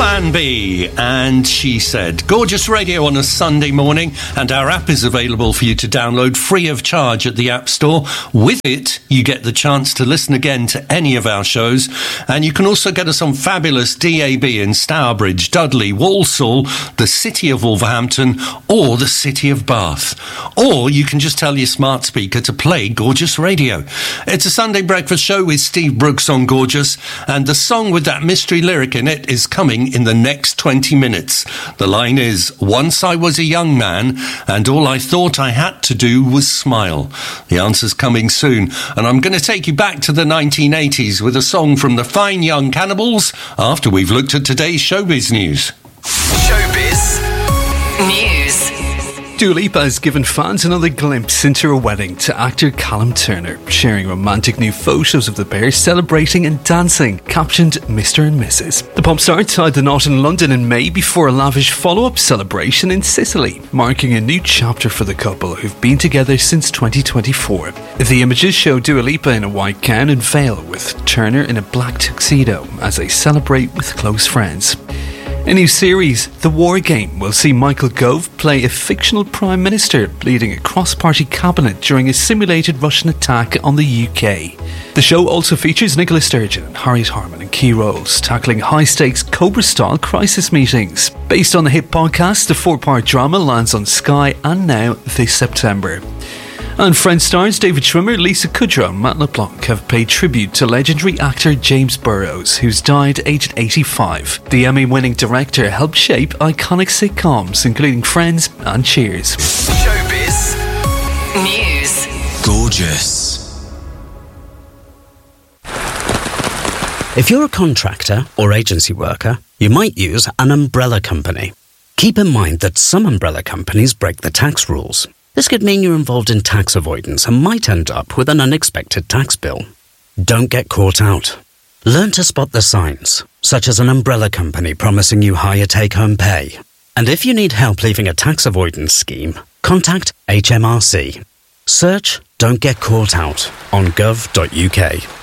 Plan B, and She Said. Gorgeous radio on a Sunday morning, and our app is available for you to download free of charge at the App Store. With it, you get the chance to listen again to any of our shows, and you can also get us on fabulous DAB in Stourbridge, Dudley, Walsall, the city of Wolverhampton, or the city of Bath. Or you can just tell your smart speaker to play Gorgeous Radio. It's a Sunday breakfast show with Steve Brooks on Gorgeous, and the song with that mystery lyric in it is coming in the next 20 minutes. The line is, once I was a young man and all I thought I had to do was smile. The answer's coming soon, and I'm going to take you back to the 1980s with a song from the Fine Young Cannibals after we've looked at today's showbiz news. Showbiz News. Dua Lipa has given fans another glimpse into her wedding to actor Callum Turner, sharing romantic new photos of the pair celebrating and dancing, captioned Mr. and Mrs. The pop star tied the knot in London in May before a lavish follow-up celebration in Sicily, marking a new chapter for the couple who've been together since 2024. The images show Dua Lipa in a white gown and veil, with Turner in a black tuxedo as they celebrate with close friends. A new series, The War Game, will see Michael Gove play a fictional Prime Minister leading a cross-party cabinet during a simulated Russian attack on the UK. The show also features Nicola Sturgeon and Harriet Harman in key roles, tackling high-stakes Cobra-style crisis meetings. Based on the hit podcast, the 4-part drama lands on Sky and Now this September. And Friends stars David Schwimmer, Lisa Kudrow and Matt LeBlanc have paid tribute to legendary actor James Burrows, who's died aged 85. The Emmy-winning director helped shape iconic sitcoms, including Friends and Cheers. Showbiz News. Gorgeous. If you're a contractor or agency worker, you might use an umbrella company. Keep in mind that some umbrella companies break the tax rules. This could mean you're involved in tax avoidance and might end up with an unexpected tax bill. Don't get caught out. Learn to spot the signs, such as an umbrella company promising you higher take-home pay. And if you need help leaving a tax avoidance scheme, contact HMRC. Search Don't Get Caught Out on gov.uk.